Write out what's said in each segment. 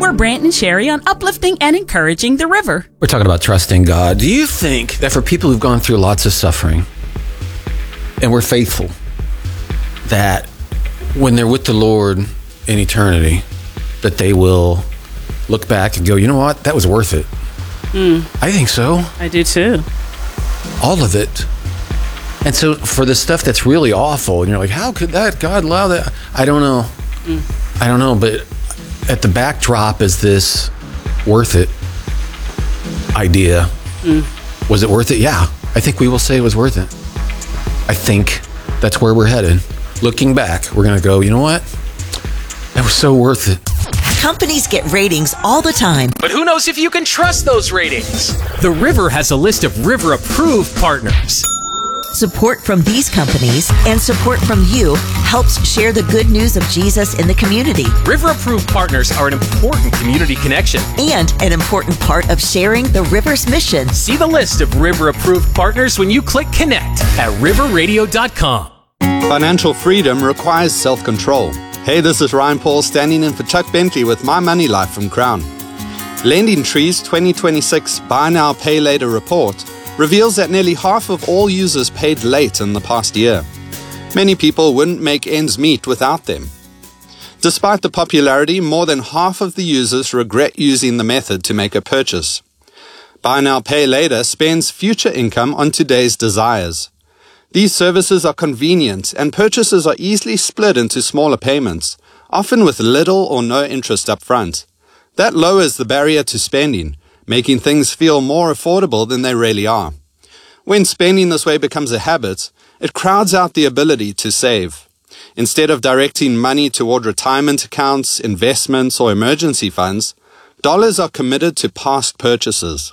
We're Brant and Sherry on uplifting and encouraging the river. We're talking about trusting God. Do you think that for people who've gone through lots of suffering and we're faithful, that when they're with the Lord in eternity, that they will look back and go, you know what, that was worth it? I think so. I do too. All of it. And so for the stuff that's really awful, and you're like, how could that God allow that? I don't know. I don't know, but at the backdrop is this worth it idea. Was it worth it? Yeah. I think we will say it was worth it. I think that's where we're headed. Looking back, we're going to go, you know what? That was so worth it. Companies get ratings all the time. But who knows if you can trust those ratings? The River has a list of River-approved partners. Support from these companies and support from you helps share the good news of Jesus in the community. River-approved partners are an important community connection. And an important part of sharing the River's mission. See the list of River-approved partners when you click connect at riverradio.com. Financial freedom requires self-control. Hey, this is Ryan Paul standing in for Chuck Bentley with My Money Life from Crown. Lending Tree's 2026 Buy Now, Pay Later report reveals that nearly half of all users paid late in the past year. Many people wouldn't make ends meet without them. Despite the popularity, more than half of the users regret using the method to make a purchase. Buy Now, Pay Later spends future income on today's desires. These services are convenient and purchases are easily split into smaller payments, often with little or no interest up front. That lowers the barrier to spending, making things feel more affordable than they really are. When spending this way becomes a habit, it crowds out the ability to save. Instead of directing money toward retirement accounts, investments, or emergency funds, dollars are committed to past purchases.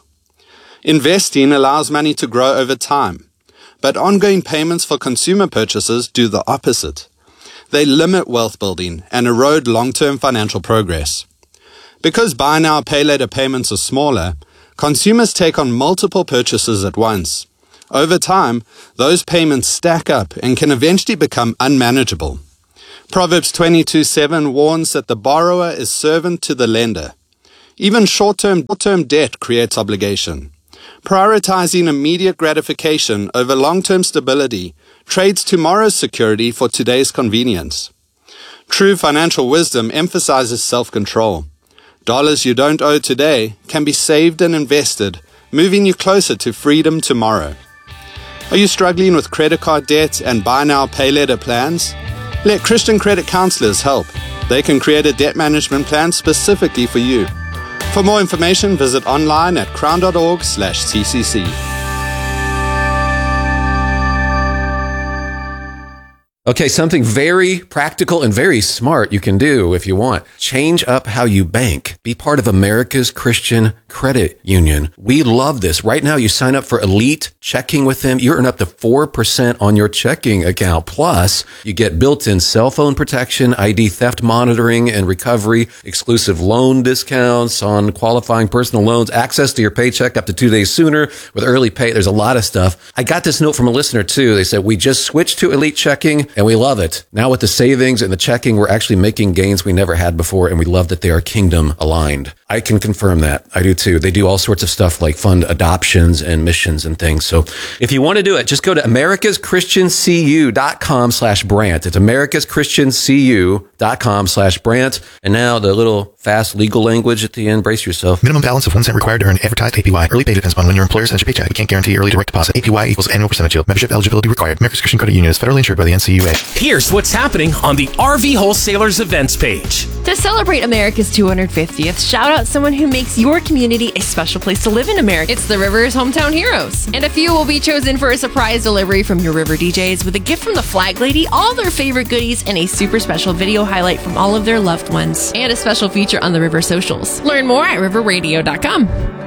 Investing allows money to grow over time. But ongoing payments for consumer purchases do the opposite. They limit wealth building and erode long-term financial progress. Because Buy Now, Pay Later payments are smaller, consumers take on multiple purchases at once. Over time, those payments stack up and can eventually become unmanageable. Proverbs 22:7 warns that the borrower is servant to the lender. Even short-term debt creates obligation. Prioritizing immediate gratification over long-term stability trades tomorrow's security for today's convenience. True financial wisdom emphasizes self-control. Dollars you don't owe today can be saved and invested, moving you closer to freedom tomorrow. Are you struggling with credit card debt and Buy Now, Pay Later plans? Let Christian credit counselors help. They can create a debt management plan specifically for you. For more information, visit online at crown.org/CCC. Okay, something very practical and very smart you can do if you want. Change up how you bank. Be part of America's Christian Credit Union. We love this. Right now, you sign up for Elite Checking with them. You earn up to 4% on your checking account. Plus, you get built-in cell phone protection, ID theft monitoring and recovery, exclusive loan discounts on qualifying personal loans, access to your paycheck up to 2 days sooner with early pay. There's a lot of stuff. I got this note from a listener, too. They said, we just switched to Elite Checking, and we love it. Now with the savings and the checking, we're actually making gains we never had before, and we love that they are kingdom aligned. I can confirm that. I do too. They do all sorts of stuff like fund adoptions and missions and things. So if you want to do it, just go to americaschristiancu.com/Brant. It's americaschristiancu.com/Brant. And now the little fast legal language at the end. Brace yourself. Minimum balance of 1 cent required to earn advertised APY. Early pay depends upon when your employer sends your paycheck. We can't guarantee early direct deposit. APY equals annual percentage yield. Membership eligibility required. America's Christian Credit Union is federally insured by the NCUA. Here's what's happening on the RV Wholesalers events page. To celebrate America's 250th, shout out someone who makes your community a special place to live in America. It's the River's Hometown Heroes. And a few will be chosen for a surprise delivery from your River DJs with a gift from the Flag Lady, all their favorite goodies, and a super special video highlight from all of their loved ones. And a special feature on the River socials. Learn more at riverradio.com.